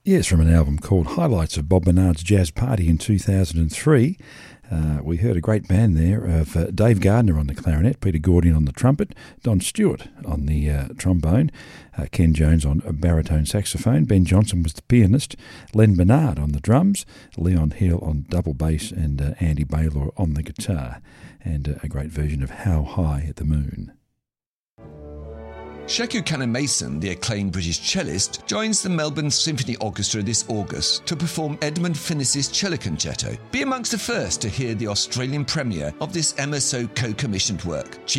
Yes, from an album called Highlights of Bob Bernard's Jazz Party in 2003. We heard a great band there of Dave Gardner on the clarinet, Peter Gordian on the trumpet, Don Stewart on the trombone, Ken Jones on a baritone saxophone, Ben Johnson was the pianist, Len Bernard on the drums, Leon Hill on double bass, and Andy Baylor on the guitar, and a great version of How High the Moon. Sheku Kanneh-Mason, the acclaimed British cellist, joins the Melbourne Symphony Orchestra this August to perform Edmund Finnis's Cello Concerto. Be amongst the first to hear the Australian premiere of this MSO co-commissioned work.